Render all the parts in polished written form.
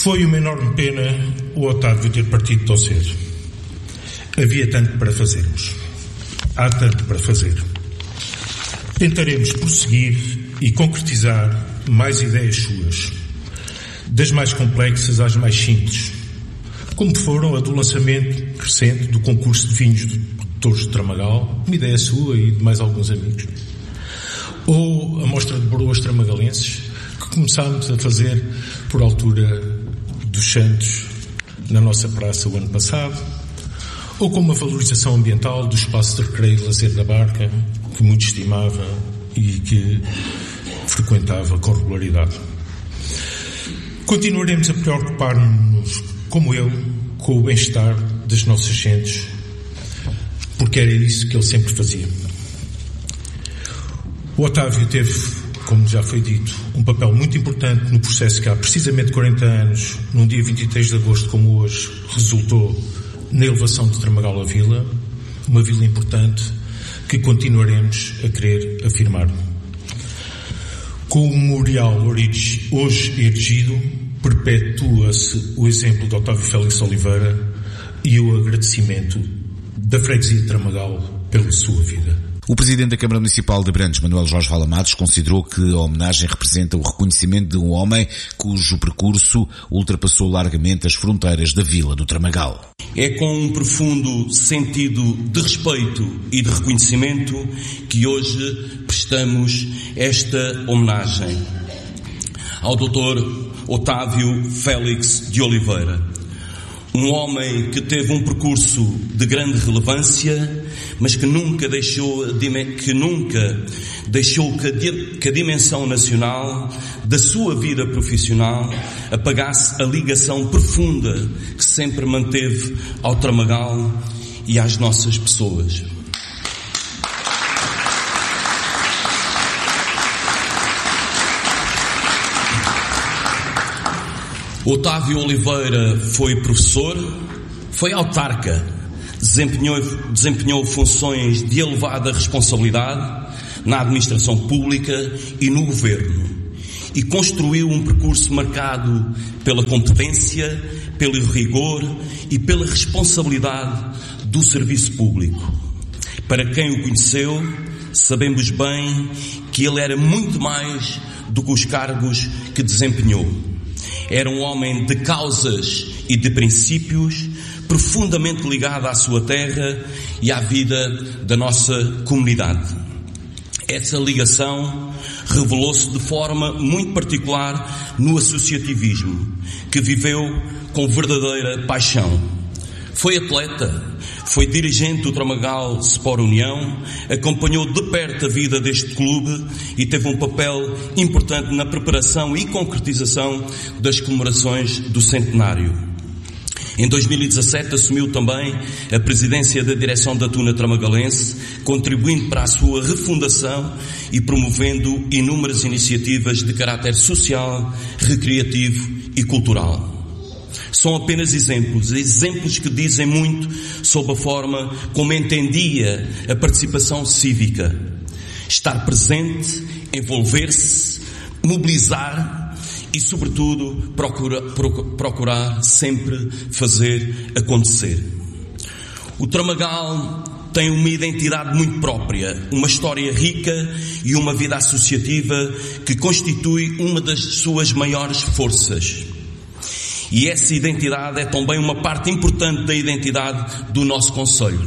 Foi uma enorme pena o Otávio ter partido tão cedo. Havia tanto para fazermos. Há tanto para fazer. Tentaremos prosseguir e concretizar mais ideias suas, das mais complexas às mais simples, como foram a do lançamento recente do concurso de vinhos de produtores de Tramagal, uma ideia sua e de mais alguns amigos, ou a mostra de broas tramagalenses que começámos a fazer por altura dos Santos na nossa praça o ano passado, ou como a valorização ambiental do espaço de recreio e lazer da Barca, que muito estimava e que frequentava com regularidade. Continuaremos a preocupar-nos, como eu, com o bem-estar das nossas gentes, porque era isso que ele sempre fazia. O Otávio teve, como já foi dito, um papel muito importante no processo que há precisamente 40 anos, num dia 23 de agosto como hoje, resultou na elevação de Tramagal à vila, uma vila importante que continuaremos a querer afirmar. Com o memorial hoje erigido, perpetua-se o exemplo de Otávio Félix Oliveira e o agradecimento da freguesia de Tramagal pela sua vida. O Presidente da Câmara Municipal de Abrantes, Manuel Jorge Valamatos, considerou que a homenagem representa o reconhecimento de um homem cujo percurso ultrapassou largamente as fronteiras da vila do Tramagal. É com um profundo sentido de respeito e de reconhecimento que hoje prestamos esta homenagem ao Dr. Otávio Félix de Oliveira. Um homem que teve um percurso de grande relevância, mas que nunca deixou que a dimensão nacional da sua vida profissional apagasse a ligação profunda que sempre manteve ao Tramagal e às nossas pessoas. Otávio Oliveira foi professor, foi autarca, desempenhou funções de elevada responsabilidade na administração pública e no governo e construiu um percurso marcado pela competência, pelo rigor e pela responsabilidade do serviço público. Para quem o conheceu, sabemos bem que ele era muito mais do que os cargos que desempenhou. Era um homem de causas e de princípios, profundamente ligado à sua terra e à vida da nossa comunidade. Essa ligação revelou-se de forma muito particular no associativismo, que viveu com verdadeira paixão. Foi atleta, foi dirigente do Tramagal Sport União, acompanhou de perto a vida deste clube e teve um papel importante na preparação e concretização das comemorações do centenário. Em 2017 assumiu também a presidência da direção da Tuna Tramagalense, contribuindo para a sua refundação e promovendo inúmeras iniciativas de caráter social, recreativo e cultural. São apenas exemplos que dizem muito sobre a forma como entendia a participação cívica. Estar presente, envolver-se, mobilizar e, sobretudo, procurar sempre fazer acontecer. O Tramagal tem uma identidade muito própria, uma história rica e uma vida associativa que constitui uma das suas maiores forças. E essa identidade é também uma parte importante da identidade do nosso concelho.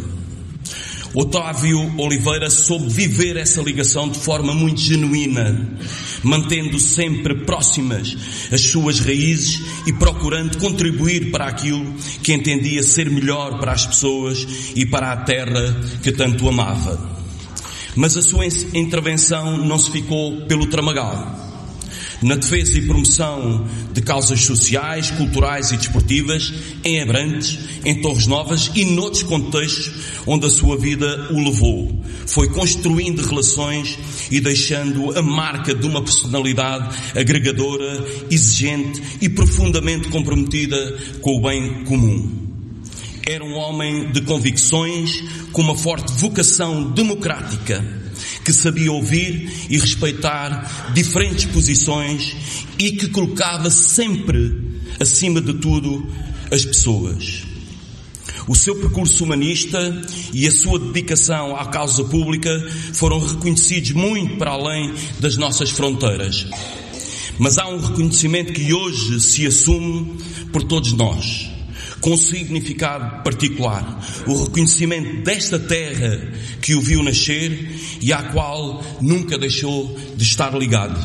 Otávio Oliveira soube viver essa ligação de forma muito genuína, mantendo sempre próximas as suas raízes e procurando contribuir para aquilo que entendia ser melhor para as pessoas e para a terra que tanto amava. Mas a sua intervenção não se ficou pelo Tramagal. Na defesa e promoção de causas sociais, culturais e desportivas, em Abrantes, em Torres Novas e noutros contextos onde a sua vida o levou. Foi construindo relações e deixando a marca de uma personalidade agregadora, exigente e profundamente comprometida com o bem comum. Era um homem de convicções, com uma forte vocação democrática, que sabia ouvir e respeitar diferentes posições e que colocava sempre acima de tudo, as pessoas. O seu percurso humanista e a sua dedicação à causa pública foram reconhecidos muito para além das nossas fronteiras. Mas há um reconhecimento que hoje se assume por todos nós, com um significado particular. O reconhecimento desta terra que o viu nascer e à qual nunca deixou de estar ligado.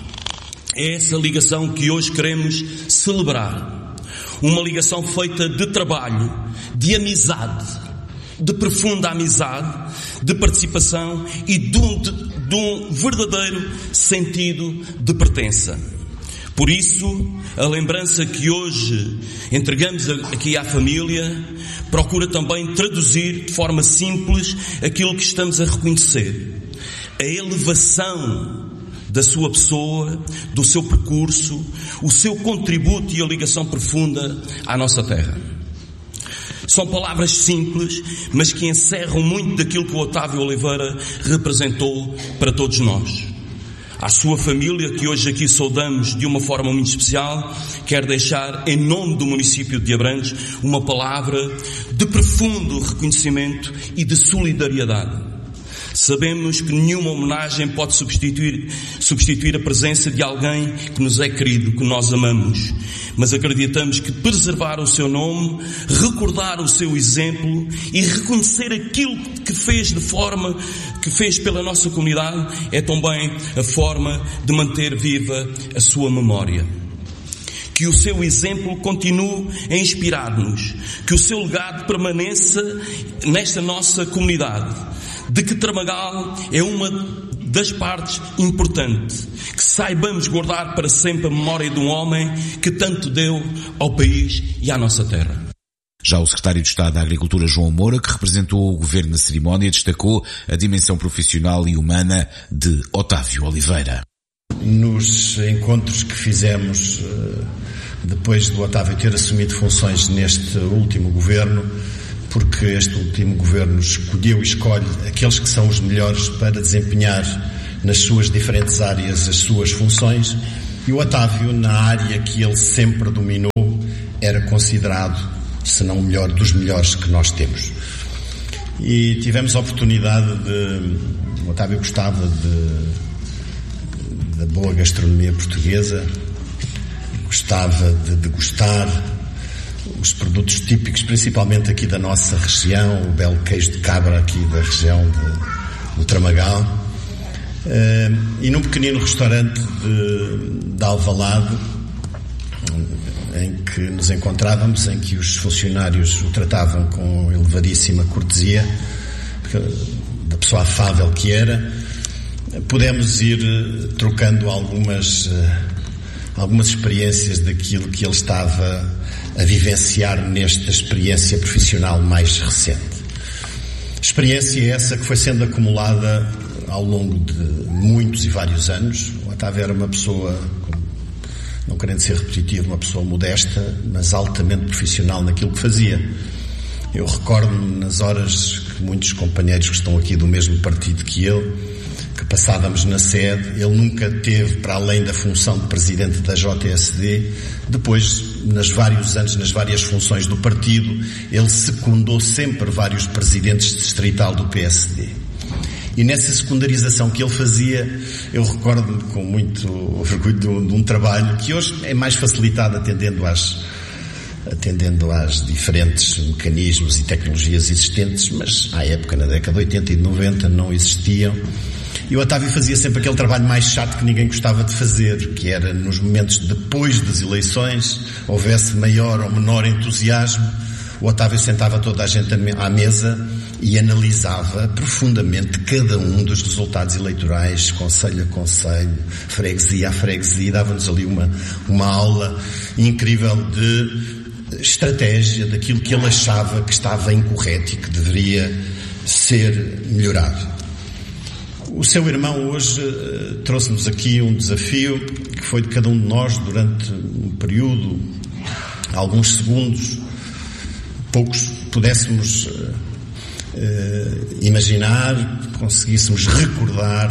É essa ligação que hoje queremos celebrar. Uma ligação feita de trabalho, de amizade, de profunda amizade, de participação e de um verdadeiro sentido de pertença. Por isso, a lembrança que hoje entregamos aqui à família procura também traduzir de forma simples aquilo que estamos a reconhecer. A elevação da sua pessoa, do seu percurso, o seu contributo e a ligação profunda à nossa terra. São palavras simples, mas que encerram muito daquilo que o Otávio Oliveira representou para todos nós. À sua família, que hoje aqui saudamos de uma forma muito especial, quero deixar, em nome do município de Abrantes, uma palavra de profundo reconhecimento e de solidariedade. Sabemos que nenhuma homenagem pode substituir a presença de alguém que nos é querido, que nós amamos. Mas acreditamos que preservar o seu nome, recordar o seu exemplo e reconhecer aquilo que fez pela nossa comunidade é também a forma de manter viva a sua memória. Que o seu exemplo continue a inspirar-nos, que o seu legado permaneça nesta nossa comunidade, de que Tramagal é uma das partes importantes, que saibamos guardar para sempre a memória de um homem que tanto deu ao país e à nossa terra. Já o secretário de Estado da Agricultura, João Moura, que representou o governo na cerimónia, destacou a dimensão profissional e humana de Otávio Oliveira. Nos encontros que fizemos depois do Otávio ter assumido funções neste último governo, porque este último governo escolheu e escolhe aqueles que são os melhores para desempenhar nas suas diferentes áreas as suas funções, e o Otávio, na área que ele sempre dominou, era considerado, se não o melhor, dos melhores que nós temos. E tivemos a oportunidade o Otávio gostava da boa gastronomia portuguesa, gostava de degustar os produtos típicos, principalmente aqui da nossa região, o belo queijo de cabra aqui da região do Tramagal, e num pequenino restaurante de Alvalade, em que nos encontrávamos, em que os funcionários o tratavam com elevadíssima cortesia, da pessoa afável que era, pudemos ir trocando algumas experiências daquilo que ele estava a vivenciar nesta experiência profissional mais recente. Experiência essa que foi sendo acumulada ao longo de muitos e vários anos. O Otávio era uma pessoa, não querendo ser repetitivo, uma pessoa modesta, mas altamente profissional naquilo que fazia. Eu recordo-me nas horas que muitos companheiros que estão aqui do mesmo partido que ele, que passávamos na sede, ele nunca teve, para além da função de presidente da JSD, depois, nas várias funções do partido, ele secundou sempre vários presidentes distrital do PSD. E nessa secundarização que ele fazia, eu recordo-me com muito orgulho de um trabalho que hoje é mais facilitado atendendo às diferentes mecanismos e tecnologias existentes, mas à época, na década de 80 e de 90, não existiam. E o Otávio fazia sempre aquele trabalho mais chato que ninguém gostava de fazer, que era nos momentos depois das eleições, houvesse maior ou menor entusiasmo, o Otávio sentava toda a gente à mesa e analisava profundamente cada um dos resultados eleitorais, concelho a concelho, freguesia a freguesia, dava-nos ali uma aula incrível de estratégia, daquilo que ele achava que estava incorreto e que deveria ser melhorado. O seu irmão hoje trouxe-nos aqui um desafio que foi de cada um de nós durante um período, alguns segundos, poucos, pudéssemos imaginar, conseguíssemos recordar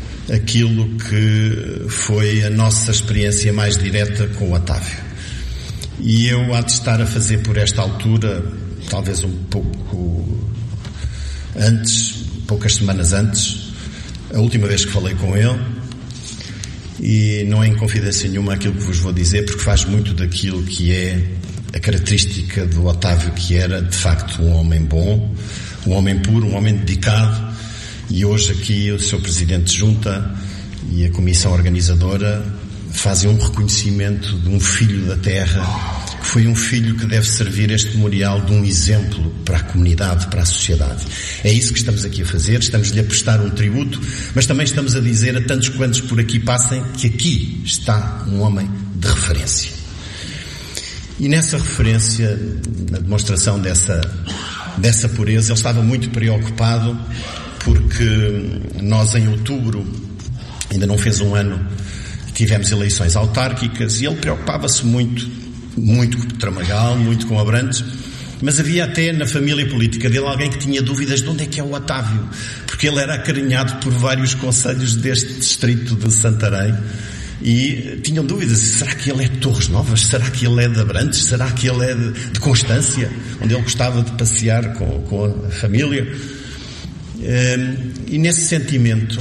aquilo que foi a nossa experiência mais direta com o Otávio. E eu, há de estar a fazer por esta altura, talvez um pouco antes, poucas semanas antes, a última vez que falei com ele, e não é em confidência nenhuma aquilo que vos vou dizer, porque faz muito daquilo que é a característica do Otávio, que era de facto um homem bom, um homem puro, um homem dedicado. E hoje aqui o Sr. Presidente de Junta e a Comissão Organizadora fazem um reconhecimento de um filho da terra, que foi um filho que deve servir este memorial de um exemplo para a comunidade, para a sociedade. É isso que estamos aqui a fazer, estamos-lhe a prestar um tributo, mas também estamos a dizer a tantos quantos por aqui passem que aqui está um homem de referência. E nessa referência, na demonstração dessa pureza, ele estava muito preocupado, porque nós em outubro, ainda não fez um ano, tivemos eleições autárquicas e ele preocupava-se muito com Tramagal, muito com Abrantes, mas havia até na família política dele alguém que tinha dúvidas de onde é que é o Otávio, porque ele era acarinhado por vários concelhos deste distrito de Santarém e tinham dúvidas: será que ele é de Torres Novas? Será que ele é de Abrantes? Será que ele é de Constância, onde ele gostava de passear com a família? E nesse sentimento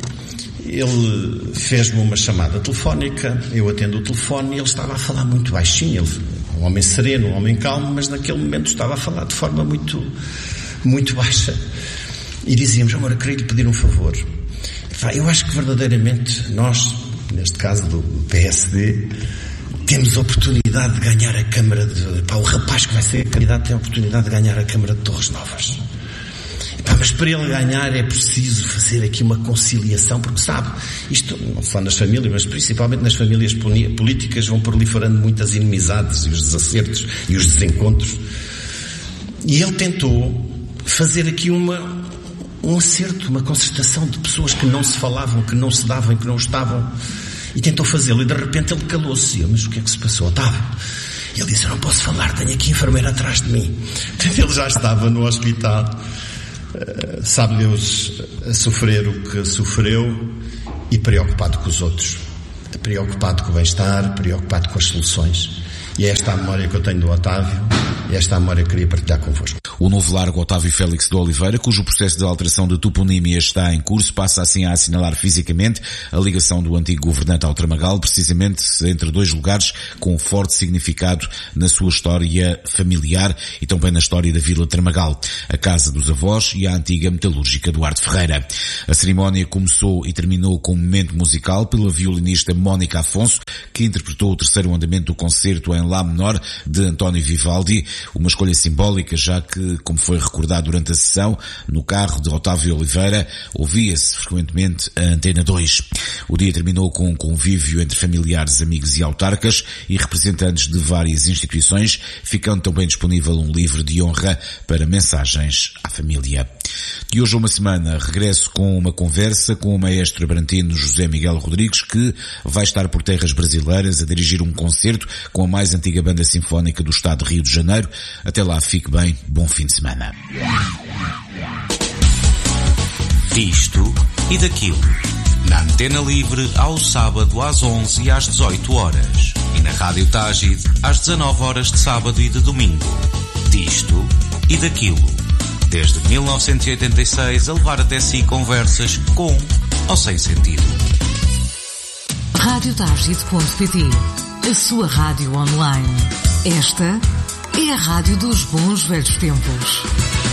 ele fez-me uma chamada telefónica, eu atendo o telefone e ele estava a falar muito baixinho. Ele, um homem sereno, um homem calmo, mas naquele momento estava a falar de forma muito, muito baixa. E dizíamos: amor, eu queria lhe pedir um favor. Eu acho que verdadeiramente nós, neste caso do PSD, temos a oportunidade de ganhar a Câmara o rapaz que vai ser candidato tem a oportunidade de ganhar a Câmara de Torres Novas. Mas para ele ganhar é preciso fazer aqui uma conciliação, porque sabe, isto não só nas famílias, mas principalmente nas famílias políticas vão proliferando muitas inimizades e os desacertos e os desencontros. E ele tentou fazer aqui um acerto, uma concertação de pessoas que não se falavam, que não se davam e que não estavam, e tentou fazê-lo, e de repente ele calou-se. Mas o que é que se passou, Otávio? Ele disse: eu não posso falar, tenho aqui a enfermeira atrás de mim. Ele já estava no hospital, sabe Deus, a sofrer o que sofreu e preocupado com os outros, preocupado com o bem-estar, preocupado com as soluções. E é esta a memória que eu tenho do Otávio, e esta a memória que eu queria partilhar convosco. O novo largo Otávio Félix de Oliveira, cujo processo de alteração de toponímia está em curso, passa assim a assinalar fisicamente a ligação do antigo governante ao Tramagal, precisamente entre dois lugares com forte significado na sua história familiar e também na história da Vila de Tramagal, a casa dos avós e a antiga metalúrgica Duarte Ferreira. A cerimónia começou e terminou com um momento musical pela violinista Mónica Afonso, que interpretou o terceiro andamento do concerto em Lá menor de António Vivaldi, uma escolha simbólica, já que, como foi recordado durante a sessão, no carro de Otávio Oliveira ouvia-se frequentemente a Antena 2. O dia terminou com um convívio entre familiares, amigos e autarcas e representantes de várias instituições, ficando também disponível um livro de honra para mensagens à família. De hoje a uma semana regresso com uma conversa com o maestro abrantino José Miguel Rodrigues, que vai estar por terras brasileiras a dirigir um concerto com a mais antiga banda sinfónica do estado de Rio de Janeiro. Até lá, fique bem, bom fim de semana. Disto e daquilo. Na Antena Livre, ao sábado às 11 e às 18 horas. E na Rádio Tágide, às 19 horas de sábado e de domingo. Disto e daquilo. Desde 1986 a levar até si conversas com ou sem sentido. Radiotágide.pt, a sua rádio online. Esta é a rádio dos bons velhos tempos.